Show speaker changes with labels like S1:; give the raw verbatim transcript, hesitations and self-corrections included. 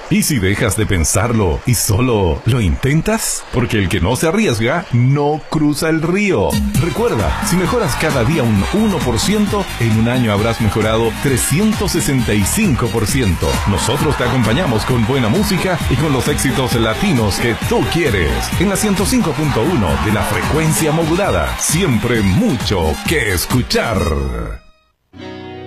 S1: ¿Y si dejas de pensarlo y solo lo intentas? Porque el que no se arriesga, no cruza el río. Recuerda, si mejoras cada día un uno por ciento, en un año habrás mejorado trescientos sesenta y cinco por ciento. Nosotros te acompañamos con buena música y con los éxitos latinos que tú quieres. En la ciento cinco punto uno de la frecuencia modulada. Siempre mucho que escuchar.